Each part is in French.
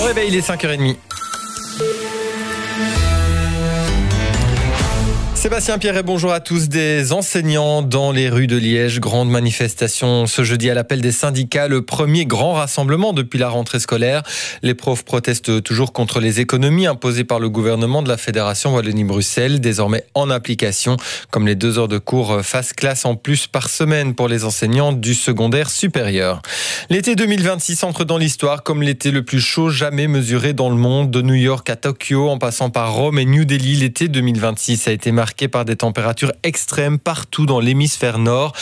réveil, il est 5h30. Sébastien Pierret, bonjour à tous. Des enseignants dans les rues de Liège. Grande manifestation ce jeudi à l'appel des syndicats. Le premier grand rassemblement depuis la rentrée scolaire. Les profs protestent toujours contre les économies imposées par le gouvernement de la Fédération Wallonie-Bruxelles, désormais en application, comme les 2 heures de cours face classe en plus par semaine pour les enseignants du secondaire supérieur. L'été 2026 entre dans l'histoire comme l'été le plus chaud jamais mesuré dans le monde. De New York à Tokyo, en passant par Rome et New Delhi, l'été 2026 a été marqué par des températures extrêmes partout dans l'hémisphère nord.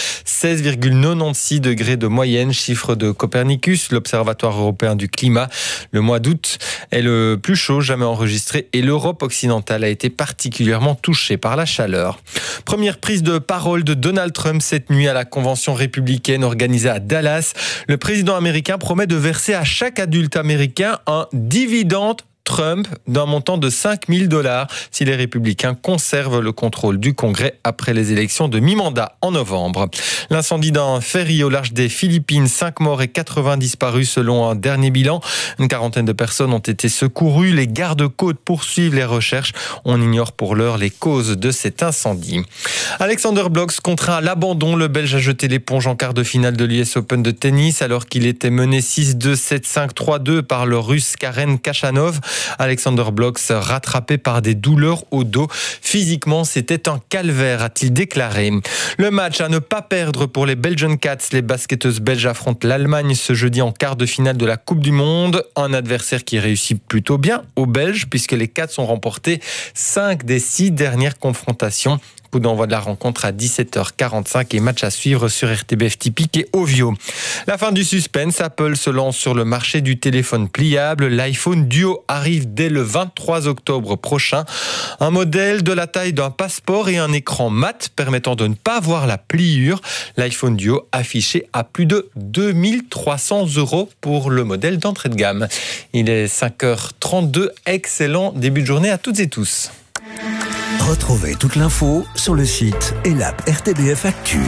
16,96 degrés de moyenne, chiffre de Copernicus, l'Observatoire européen du climat. Le mois d'août est le plus chaud jamais enregistré et l'Europe occidentale a été particulièrement touchée par la chaleur. Première prise de parole de Donald Trump cette nuit à la convention républicaine organisée à Dallas. Le président américain promet de verser à chaque adulte américain un dividende Trump d'un montant de $5 000 si les républicains conservent le contrôle du Congrès après les élections de mi-mandat en novembre. L'incendie d'un ferry au large des Philippines, 5 morts et 80 disparus selon un dernier bilan. Une quarantaine de personnes ont été secourues. Les gardes-côtes poursuivent les recherches. On ignore pour l'heure les causes de cet incendie. Alexander Blocks contraint à l'abandon. Le Belge a jeté l'éponge en quart de finale de l'US Open de tennis alors qu'il était mené 6-2, 7-5, 3-2 par le Russe Karen Khachanov. Alexander Blocks rattrapé par des douleurs au dos. Physiquement, c'était un calvaire, a-t-il déclaré. Le match à ne pas perdre pour les Belgian Cats. Les basketteuses belges affrontent l'Allemagne ce jeudi en quart de finale de la Coupe du Monde. Un adversaire qui réussit plutôt bien aux Belges puisque les Cats ont remporté 5 des 6 dernières confrontations. Coup d'envoi de la rencontre à 17h45 et match à suivre sur RTBF Typique et Ovio. La fin du suspense, Apple se lance sur le marché du téléphone pliable. L'iPhone Duo arrive dès le 23 octobre prochain. Un modèle de la taille d'un passeport et un écran mat permettant de ne pas voir la pliure. L'iPhone Duo affiché à plus de 2300 € pour le modèle d'entrée de gamme. Il est 5h32. Excellent début de journée à toutes et tous. Retrouvez toute l'info sur le site et l'app RTBF Actu.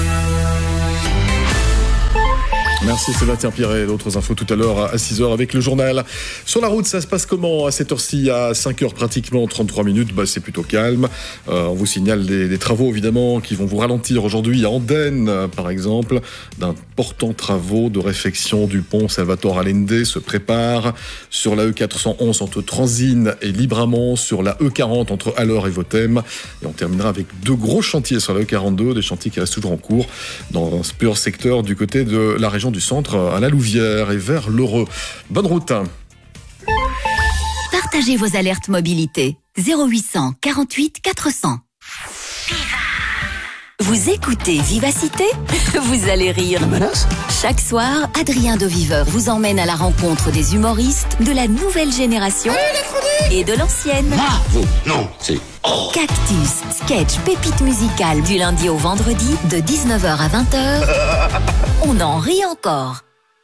Merci Sébastien Pierret. D'autres infos tout à l'heure à 6h avec le journal. Sur la route, ça se passe comment à cette heure-ci? À 5h pratiquement, 33 minutes, c'est plutôt calme. On vous signale des travaux évidemment qui vont vous ralentir aujourd'hui à Andenne, par exemple. D'importants travaux de réfection du pont Salvatore Allende se préparent. Sur la E411 entre Transine et Libramont, sur la E40 entre Alleur et Vothème. Et on terminera avec 2 gros chantiers sur la E42, des chantiers qui restent toujours en cours dans un pur secteur du côté de la région du centre à la Louvière et vers l'Heureux. Bonne route. Partagez vos alertes mobilité. 0800 48 400. Vous écoutez Vivacité? Vous allez rire. Chaque soir, Adrien de Viveur vous emmène à la rencontre des humoristes de la nouvelle génération et de l'ancienne. Vous, non, c'est... Cactus, sketch, pépite musicale du lundi au vendredi de 19h à 20h. On en rit encore.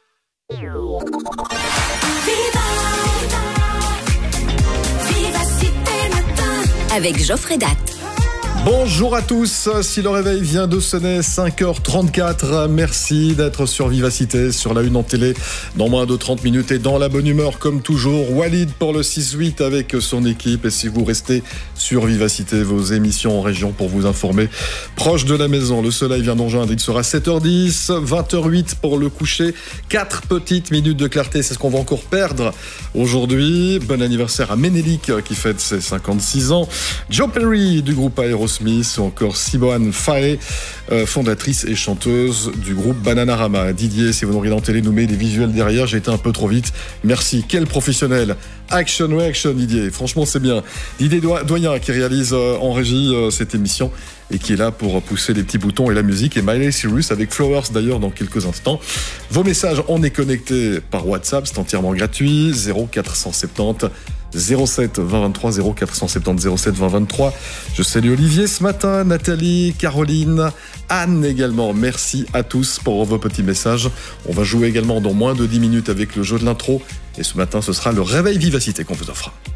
Avec Geoffrey Datt. Bonjour à tous, si le réveil vient de sonner 5h34, merci d'être sur Vivacité, sur la une en télé, dans moins de 30 minutes et dans la bonne humeur comme toujours. Walid pour le 6-8 avec son équipe et si vous restez sur Vivacité, vos émissions en région pour vous informer. Proche de la maison, le soleil vient d'enjoindre, il sera 7h10, 20h08 pour le coucher, 4 petites minutes de clarté, c'est ce qu'on va encore perdre aujourd'hui. Bon anniversaire à Ménélique qui fête ses 56 ans, Joe Perry du groupe Aerosmith, ou encore Simone Faye, fondatrice et chanteuse du groupe Bananarama. Didier, si vous nous regardez en télé, nous met des visuels derrière, j'ai été un peu trop vite. Merci, quel professionnel. Action reaction Didier, franchement c'est bien. Didier Doyen qui réalise en régie cette émission et qui est là pour pousser les petits boutons et la musique, et Miley Cyrus avec Flowers d'ailleurs dans quelques instants. Vos messages, on est connecté par WhatsApp, c'est entièrement gratuit, 0470 07 20 23, 0470 07 20 23. Je salue Olivier ce matin, Nathalie, Caroline, Anne également. Merci à tous pour vos petits messages. On va jouer également dans moins de 10 minutes avec le jeu de l'intro. Et ce matin, ce sera le réveil Vivacité qu'on vous offre.